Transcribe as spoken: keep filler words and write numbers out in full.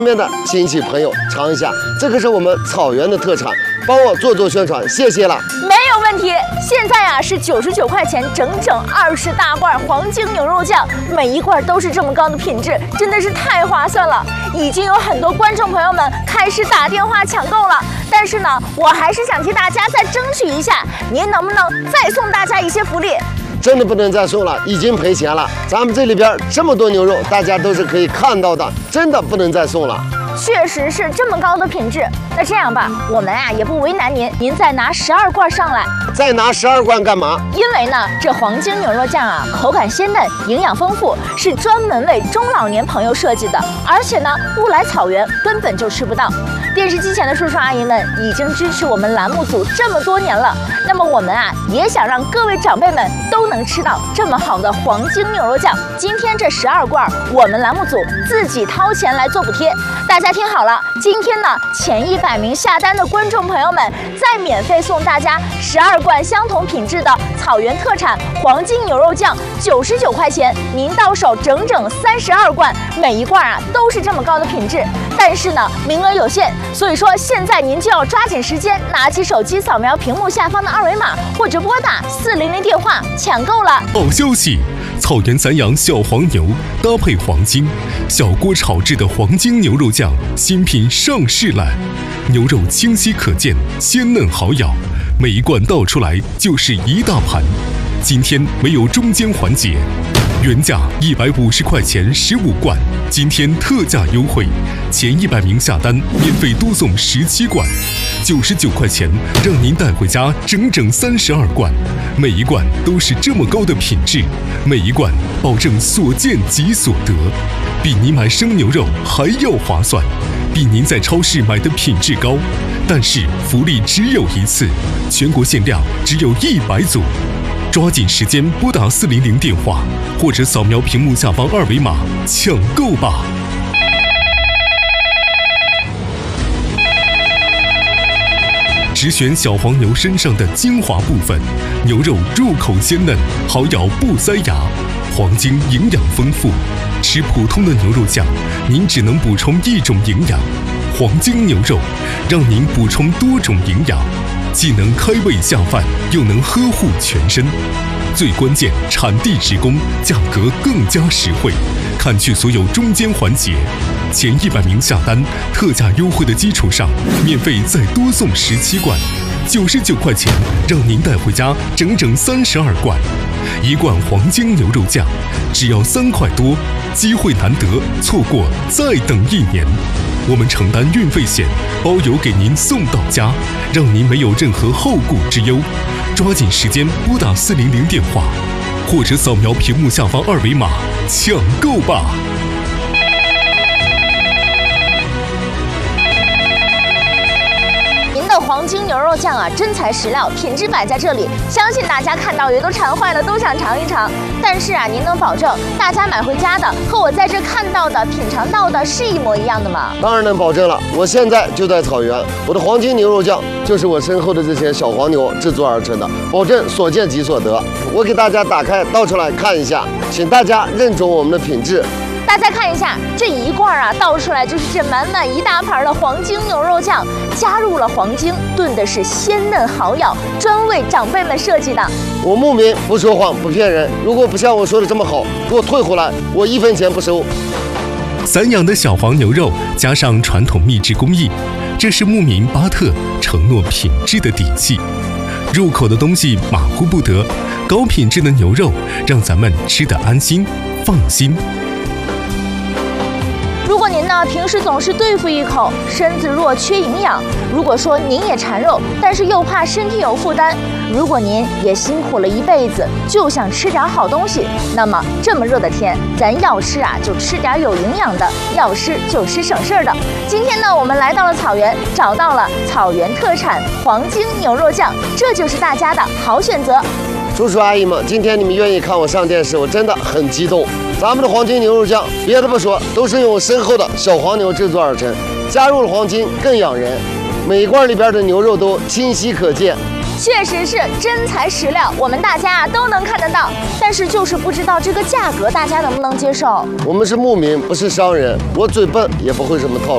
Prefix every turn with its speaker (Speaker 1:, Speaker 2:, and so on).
Speaker 1: 身边的亲戚朋友尝一下，这可是我们草原的特产，帮我做做宣传，谢谢了。
Speaker 2: 没有问题。现在啊是九十九块钱，整整二十大罐黄金牛肉酱，每一罐都是这么高的品质，真的是太划算了。已经有很多观众朋友们开始打电话抢购了，但是呢，我还是想替大家再争取一下，您能不能再送大家一些福利？
Speaker 1: 真的不能再送了，已经赔钱了。咱们这里边这么多牛肉，大家都是可以看到的，真的不能再送了。
Speaker 2: 确实是这么高的品质。那这样吧，我们啊也不为难您，您再拿十二罐上来。
Speaker 1: 再拿十二罐干嘛？
Speaker 2: 因为呢，这黄金牛肉酱啊，口感鲜嫩，营养丰富，是专门为中老年朋友设计的，而且呢，不来草原根本就吃不到。电视机前的叔叔阿姨们已经支持我们栏目组这么多年了，那么我们啊也想让各位长辈们都能吃到这么好的黄金牛肉酱。今天这十二罐，我们栏目组自己掏钱来做补贴。大家听好了，今天呢前一百名下单的观众朋友们，再免费送大家十二罐相同品质的草原特产黄金牛肉酱，九十九块钱，您到手整整三十二罐，每一罐啊都是这么高的品质。但是呢，名额有限，所以说现在您就要抓紧时间，拿起手机扫描屏幕下方的二维码，或者拨打四零零电话抢购了。
Speaker 3: 好消息！草原散养小黄牛搭配黄金，小锅炒制的黄金牛肉酱新品上市了。牛肉清晰可见，鲜嫩好咬，每一罐倒出来就是一大盘。今天没有中间环节，原价一百五十块钱十五罐，今天特价优惠，前一百名下单免费多送十七罐，九十九块钱让您带回家整整三十二罐，每一罐都是这么高的品质，每一罐保证所见即所得，比你买生牛肉还要划算，比您在超市买的品质高。但是福利只有一次，全国限量只有一百组。抓紧时间拨打四零零电话，或者扫描屏幕下方二维码抢购吧。只选小黄牛身上的精华部分，牛肉入口鲜嫩，好咬不塞牙，黄金营养丰富。吃普通的牛肉酱，您只能补充一种营养，黄金牛肉让您补充多种营养。既能开胃下饭，又能呵护全身，最关键产地直供，价格更加实惠。看去所有中间环节，前一百名下单，特价优惠的基础上，免费再多送十七罐，九十九块钱让您带回家整整三十二罐。一罐黄金牛肉酱只要三块多，机会难得，错过再等一年。我们承担运费险，包邮给您送到家，让您没有任何后顾之忧。抓紧时间拨打四零零电话，或者扫描屏幕下方二维码抢购吧。
Speaker 2: 黄金牛肉酱啊，真材实料，品质摆在这里，相信大家看到也都馋坏了，都想尝一尝。但是啊，您能保证大家买回家的和我在这看到的、品尝到的是一模一样的吗？
Speaker 1: 当然能保证了，我现在就在草原，我的黄金牛肉酱就是我身后的这些小黄牛制作而成的，保证所见即所得。我给大家打开倒出来看一下，请大家认准我们的品质。
Speaker 2: 大家看一下，这一罐啊倒出来就是这满满一大盘的黄金牛肉酱，加入了黄金，炖的是鲜嫩好咬，专为长辈们设计的。
Speaker 1: 我牧民不说谎不骗人，如果不像我说的这么好，给我退回来，我一分钱不收。
Speaker 3: 散养的小黄牛肉加上传统秘制工艺，这是牧民巴特承诺品质的底气。入口的东西马虎不得，高品质的牛肉让咱们吃得安心放心。
Speaker 2: 如果您呢平时总是对付一口，身子弱缺营养；如果说您也馋肉，但是又怕身体有负担；如果您也辛苦了一辈子，就想吃点好东西，那么这么热的天，咱要吃啊就吃点有营养的，要吃就吃省事儿的。今天呢，我们来到了草原，找到了草原特产黄金牛肉酱，这就是大家的好选择。
Speaker 1: 叔叔阿姨们，今天你们愿意看我上电视，我真的很激动。咱们的黄金牛肉酱，别的不说，都是用身后的小黄牛制作而成，加入了黄金更养人。每一罐里边的牛肉都清晰可见，
Speaker 2: 确实是真材实料，我们大家啊都能看得到。但是就是不知道这个价格大家能不能接受。
Speaker 1: 我们是牧民，不是商人，我嘴笨也不会什么套路。